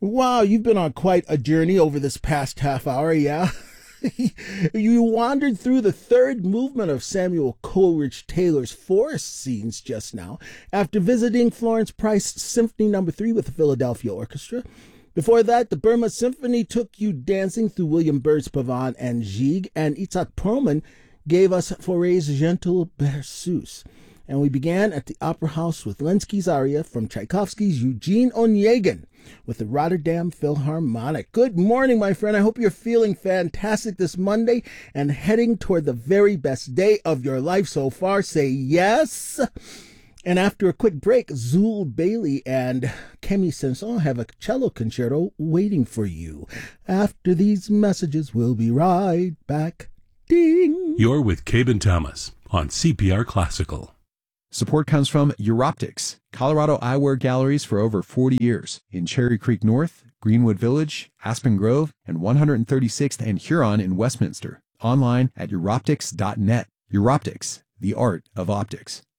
Wow, you've been on quite a journey over this past half hour, yeah? You wandered through the third movement of Samuel Coleridge Taylor's Forest Scenes just now, after visiting Florence Price Symphony No. 3 with the Philadelphia Orchestra. Before that, the Burma Symphony took you dancing through William Byrd's Pavane and Gigue, and Itzhak Perlman gave us Fauré's Gentle Berceuse. And we began at the Opera House with Lenski's aria from Tchaikovsky's Eugene Onegin with the Rotterdam Philharmonic. Good morning, my friend. I hope you're feeling fantastic this Monday and heading toward the very best day of your life so far. Say yes. And after a quick break, Zul Bailey and Kemi Sanson have a cello concerto waiting for you. After these messages, we'll be right back. Ding! You're with Cabin Thomas on CPR Classical. Support comes from Europtics, Colorado eyewear galleries for over 40 years in Cherry Creek North, Greenwood Village, Aspen Grove, and 136th and Huron in Westminster. Online at Europtics.net. Europtics, the art of optics.